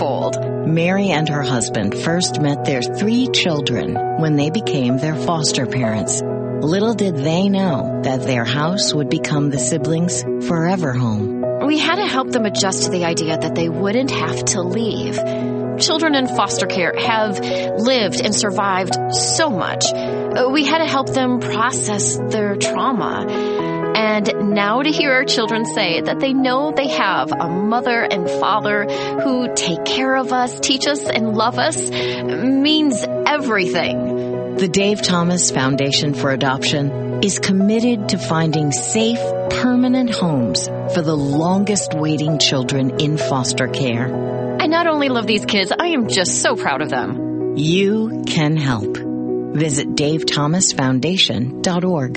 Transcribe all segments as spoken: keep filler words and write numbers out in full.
unfold. Mary and her husband first met their three children when they became their foster parents. Little did they know that their house would become the siblings' forever home. We had to help them adjust to the idea that they wouldn't have to leave. Children in foster care have lived and survived so much. We had to help them process their trauma. And now to hear our children say that they know they have a mother and father who take care of us, teach us, and love us means everything. The Dave Thomas Foundation for Adoption is committed to finding safe, permanent homes for the longest waiting children in foster care. I not only love these kids, I am just so proud of them. You can help. Visit dave thomas foundation dot org.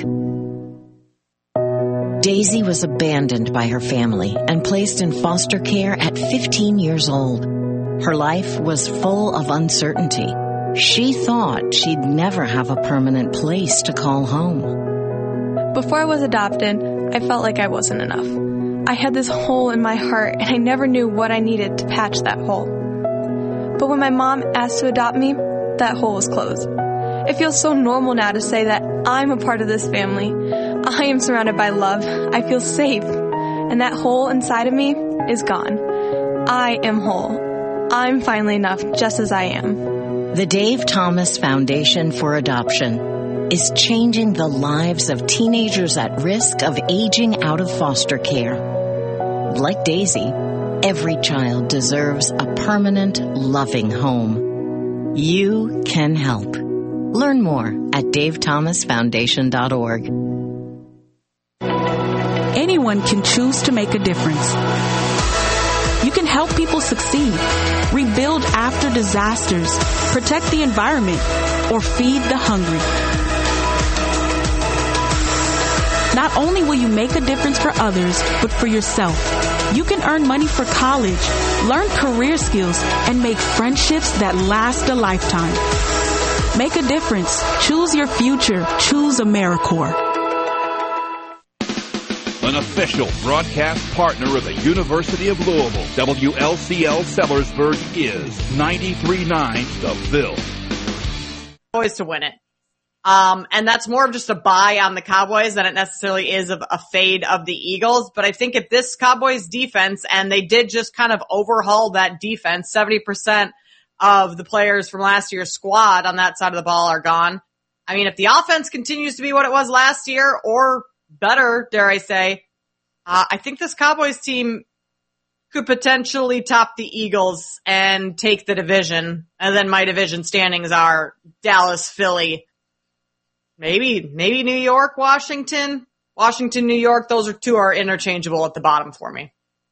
Daisy was abandoned by her family and placed in foster care at fifteen years old. Her life was full of uncertainty. She thought she'd never have a permanent place to call home. Before I was adopted, I felt like I wasn't enough. I had this hole in my heart, and I never knew what I needed to patch that hole. But when my mom asked to adopt me, that hole was closed. It feels so normal now to say that I'm a part of this family. I am surrounded by love. I feel safe. And that hole inside of me is gone. I am whole. I'm finally enough just as I am. The Dave Thomas Foundation for Adoption is changing the lives of teenagers at risk of aging out of foster care. Like Daisy, every child deserves a permanent, loving home. You can help. Learn more at dave thomas foundation dot org. Anyone can choose to make a difference. You can help people succeed, rebuild after disasters, protect the environment, or feed the hungry. Not only will you make a difference for others, but for yourself. You can earn money for college, learn career skills, and make friendships that last a lifetime. Make a difference. Choose your future. Choose AmeriCorps. An official broadcast partner of the University of Louisville, W L C L Sellersburg is ninety-three point nine The Ville. Cowboys to win it. Um, and that's more of just a buy on the Cowboys than it necessarily is of a fade of the Eagles. But I think if this Cowboys defense, and they did just kind of overhaul that defense, seventy percent of the players from last year's squad on that side of the ball are gone. I mean, if the offense continues to be what it was last year, or better, dare I say, uh, I think this Cowboys team could potentially top the Eagles and take the division. And then my division standings are Dallas, Philly, maybe, maybe New York, Washington, Washington, New York. Those are two are interchangeable at the bottom for me.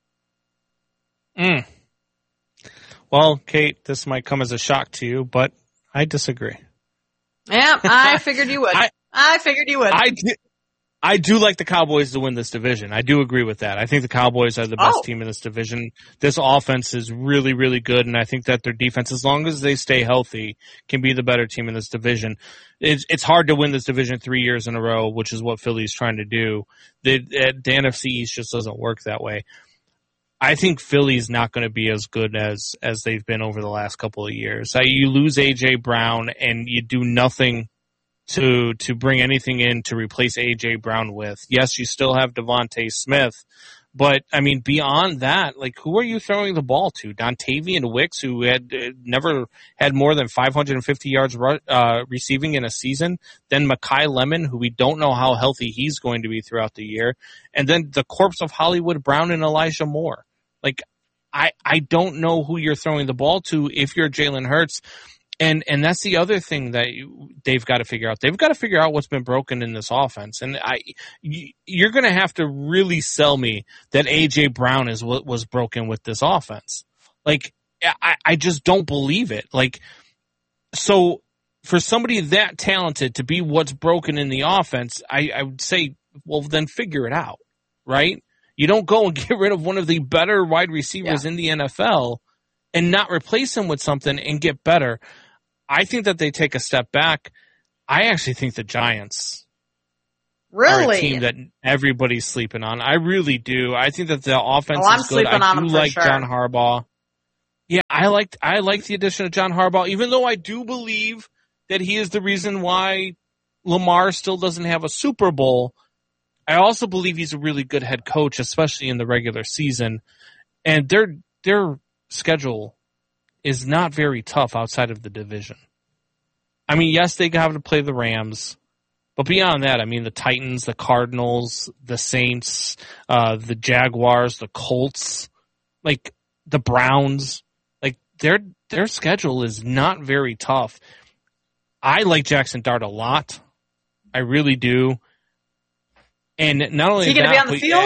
Mm. Well, Kate, this might come as a shock to you, but I disagree. Yeah, I figured you would. I, I figured you would. I, I do like the Cowboys to win this division. I do agree with that. I think the Cowboys are the best oh. team in this division. This offense is really, really good, and I think that their defense, as long as they stay healthy, can be the better team in this division. It's, it's hard to win this division three years in a row, which is what Philly's trying to do. The, the N F C East just doesn't work that way. I think Philly's not going to be as good as, as they've been over the last couple of years. Uh, you lose A J. Brown and you do nothing to, to bring anything in to replace A J. Brown with. Yes, you still have Devontae Smith, but I mean, beyond that, like, who are you throwing the ball to? Dontavian Wicks, who had uh, never had more than five hundred fifty yards uh, receiving in a season. Then Mekhi Lemon, who we don't know how healthy he's going to be throughout the year. And then the corpse of Hollywood Brown and Elijah Moore. Like, I, I don't know who you're throwing the ball to if you're Jalen Hurts. And, and that's the other thing that you, they've got to figure out. They've got to figure out what's been broken in this offense. And I, you, you're going to have to really sell me that A J. Brown is what was broken with this offense. Like, I, I just don't believe it. Like, so for somebody that talented to be what's broken in the offense, I, I would say, well, then figure it out, right? You don't go and get rid of one of the better wide receivers yeah. in the N F L and not replace him with something and get better. I think that they take a step back. I actually think the Giants really? are a team that everybody's sleeping on. I really do. I think that the offense oh, is good. I do like sure. John Harbaugh. Yeah, I liked I like the addition of John Harbaugh, even though I do believe that he is the reason why Lamar still doesn't have a Super Bowl. I also believe he's a really good head coach, especially in the regular season. And their their schedule is not very tough outside of the division. I mean, yes, they have to play the Rams, but beyond that, I mean, the Titans, the Cardinals, the Saints, uh, the Jaguars, the Colts, like the Browns, like their their schedule is not very tough. I like Jackson Dart a lot. I really do. And not only is he going to be on the field?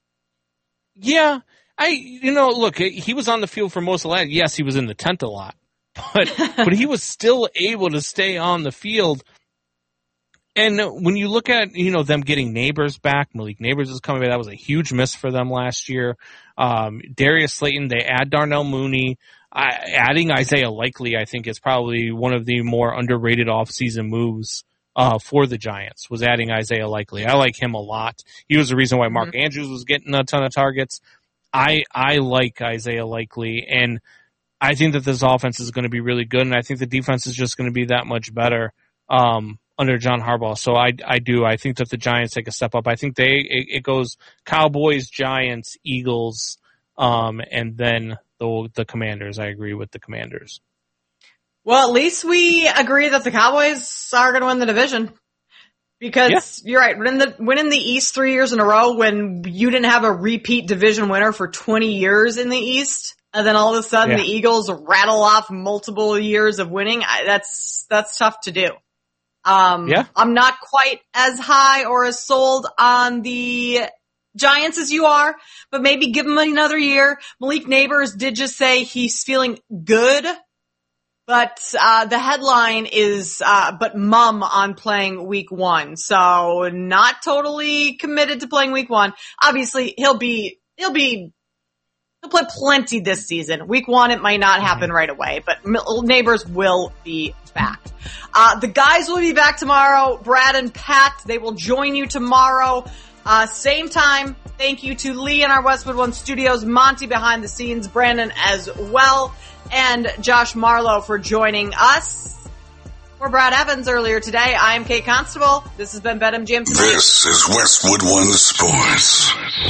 Yeah. I, you know, look, he was on the field for most of the last. Yes, he was in the tent a lot, but but he was still able to stay on the field. And when you look at, you know, them getting Neighbors back, Malik Neighbors is coming back. That was a huge miss for them last year. Um, Darius Slayton, they add Darnell Mooney. I, adding Isaiah Likely, I think, is probably one of the more underrated offseason moves uh, for the Giants, was adding Isaiah Likely. I like him a lot. He was the reason why Mark mm-hmm. Andrews was getting a ton of targets. I I like Isaiah Likely, and I think that this offense is going to be really good, and I think the defense is just going to be that much better um, under John Harbaugh. So I I do. I think that the Giants take a step up. I think they it, it goes Cowboys, Giants, Eagles, um, and then the the Commanders. I agree with the Commanders. Well, at least we agree that the Cowboys are going to win the division. Because yeah. You're right, winning the, winning the East three years in a row when you didn't have a repeat division winner for twenty years in the East, and then all of a sudden yeah. the Eagles rattle off multiple years of winning, I, that's that's tough to do. Um, yeah. I'm not quite as high or as sold on the Giants as you are, but maybe give them another year. Malik Neighbors did just say he's feeling good. But, uh, the headline is, uh, but mum on playing week one. So not totally committed to playing week one. Obviously he'll be, he'll be, he'll play plenty this season. Week one, it might not happen right away, but Neighbors will be back. Uh, the guys will be back tomorrow. Brad and Pat, they will join you tomorrow. Uh, same time. Thank you to Lee in our Westwood One studios, Monty behind the scenes, Brandon as well, and Josh Marlowe for joining us. For Brad Evans earlier today, I am Kate Constable. This has been BetMGM Today. This is Westwood One Sports.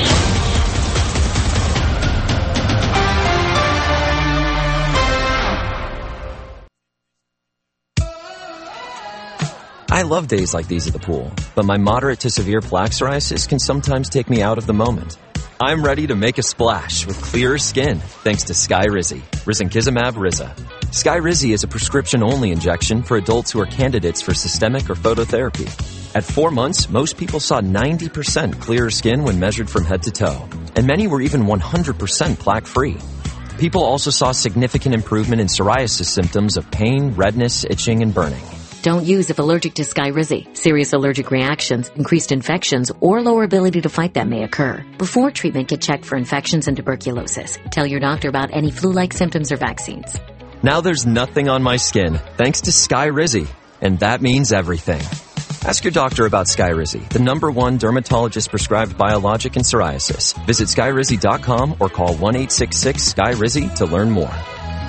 I love days like these at the pool, but my moderate to severe plaque psoriasis can sometimes take me out of the moment. I'm ready to make a splash with clearer skin thanks to Skyrizi, Risankizumab Riza. Skyrizi is a prescription-only injection for adults who are candidates for systemic or phototherapy. At four months, most people saw ninety percent clearer skin when measured from head to toe, and many were even one hundred percent plaque-free. People also saw significant improvement in psoriasis symptoms of pain, redness, itching, and burning. Don't use if allergic to Skyrizi. Serious allergic reactions, increased infections, or lower ability to fight them may occur. Before treatment, get checked for infections and tuberculosis. Tell your doctor about any flu-like symptoms or vaccines. Now there's nothing on my skin thanks to Skyrizi, and that means everything. Ask your doctor about Skyrizi, the number one dermatologist-prescribed biologic in psoriasis. Visit Skyrizi dot com or call one eight six six S K Y R I Z I to learn more.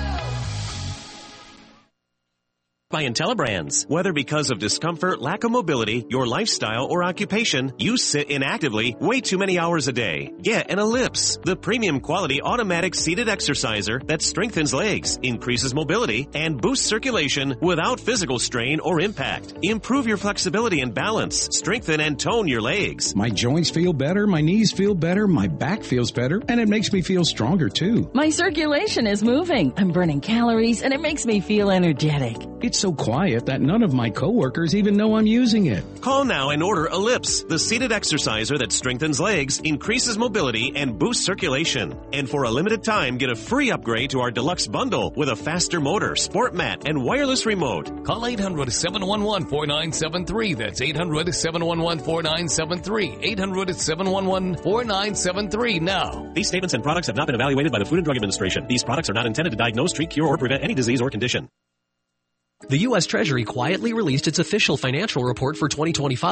By IntelliBrands. Whether because of discomfort, lack of mobility, your lifestyle, or occupation, you sit inactively way too many hours a day. Get an Ellipse, the premium quality automatic seated exerciser that strengthens legs, increases mobility, and boosts circulation without physical strain or impact. Improve your flexibility and balance, strengthen and tone your legs. My joints feel better, my knees feel better, my back feels better, and it makes me feel stronger too. My circulation is moving. I'm burning calories, and it makes me feel energetic. It's so quiet that none of my coworkers even know I'm using it. Call now and order Ellipse, the seated exerciser that strengthens legs, increases mobility, and boosts circulation. And for a limited time, get a free upgrade to our deluxe bundle with a faster motor, sport mat, and wireless remote. Call eight hundred, seven one one, four nine seven three. That's eight hundred, seven one one, four nine seven three. eight hundred, seven one one, four nine seven three now. These statements and products have not been evaluated by the Food and Drug Administration. These products are not intended to diagnose, treat, cure, or prevent any disease or condition. The U S Treasury quietly released its official financial report for twenty twenty-five.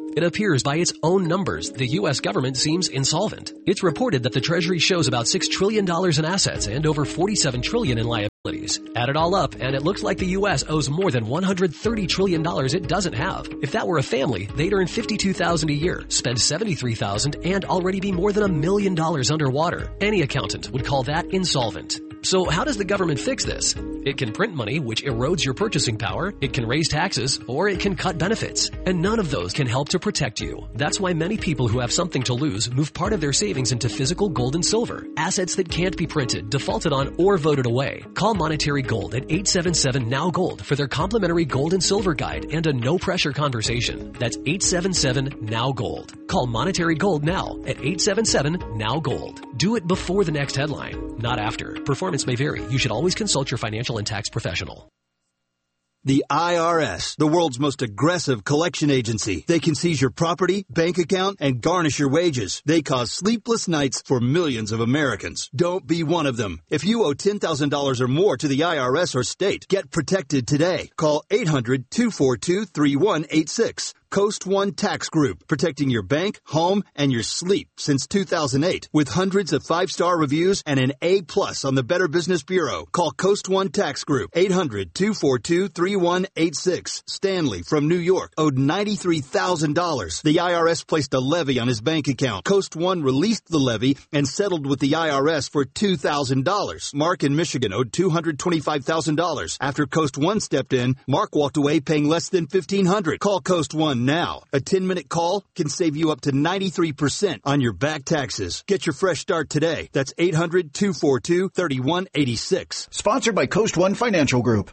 It appears by its own numbers, the U S government seems insolvent. It's reported that the Treasury shows about six trillion dollars in assets and over forty-seven trillion dollars in liabilities. Add it all up, and it looks like the U S owes more than one hundred thirty trillion dollars it doesn't have. If that were a family, they'd earn fifty-two thousand dollars a year, spend seventy-three thousand dollars, and already be more than a million dollars underwater. Any accountant would call that insolvent. So how does the government fix this? It can print money, which erodes your purchasing power, it can raise taxes, or it can cut benefits. And none of those can help to protect you. That's why many people who have something to lose move part of their savings into physical gold and silver, assets that can't be printed, defaulted on, or voted away. Call Monetary Gold at eight seven seven, N O W Gold for their complimentary gold and silver guide and a no-pressure conversation. That's eight seven seven, N O W Gold. Call Monetary Gold now at eight seven seven, N O W Gold. Do it before the next headline, not after. Performance may vary. You should always consult your financial and tax professional. The I R S, the world's most aggressive collection agency. They can seize your property, bank account, and garnish your wages. They cause sleepless nights for millions of Americans. Don't be one of them. If you owe ten thousand dollars or more to the I R S or state, get protected today. Call eight hundred, two four two, three one eight six. Coast One Tax Group, protecting your bank, home, and your sleep since two thousand eight. With hundreds of five-star reviews and an A plus on the Better Business Bureau. Call Coast One Tax Group, eight hundred, two four two, three one eight six. Stanley from New York owed ninety-three thousand dollars. The I R S placed a levy on his bank account. Coast One released the levy and settled with the I R S for two thousand dollars. Mark in Michigan owed two hundred twenty-five thousand dollars. After Coast One stepped in, Mark walked away paying less than fifteen hundred dollars. Call Coast One now. A ten-minute call can save you up to ninety-three percent on your back taxes. Get your fresh start today. That's eight hundred, two four two, three one eight six. Sponsored by Coast One Financial Group.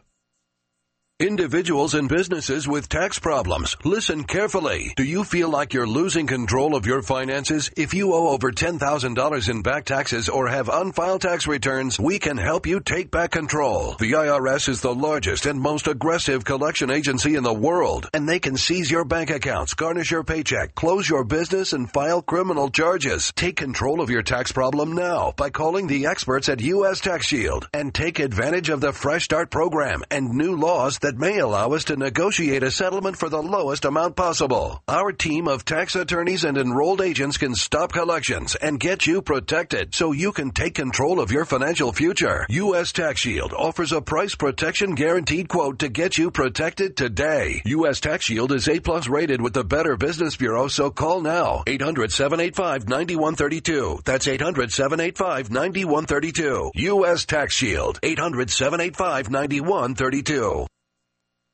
Individuals and businesses with tax problems, listen carefully. Do you feel like you're losing control of your finances? If you owe over ten thousand dollars in back taxes or have unfiled tax returns, we can help you take back control. The I R S is the largest and most aggressive collection agency in the world, and they can seize your bank accounts, garnish your paycheck, close your business, and file criminal charges. Take control of your tax problem now by calling the experts at U S Tax Shield and take advantage of the Fresh Start program and new laws that may allow us to negotiate a settlement for the lowest amount possible. Our team of tax attorneys and enrolled agents can stop collections and get you protected so you can take control of your financial future. U S Tax Shield offers a price protection guaranteed quote to get you protected today. U S Tax Shield is A plus rated with the Better Business Bureau, so call now. eight hundred, seven eight five, nine one three two. That's eight hundred, seven eight five, nine one three two. U S Tax Shield. eight hundred, seven eight five, nine one three two.